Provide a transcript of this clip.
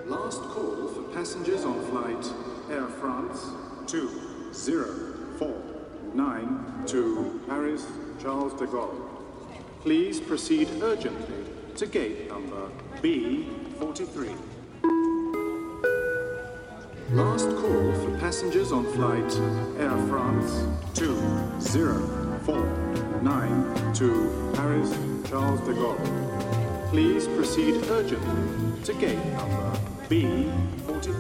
Last call for passengers on flight Air France 2049 to Paris Charles de Gaulle. Please proceed urgently to gate number B43. Last call for passengers on flight Air France 2049 to Paris Charles de Gaulle. Please proceed urgently to gate number B43.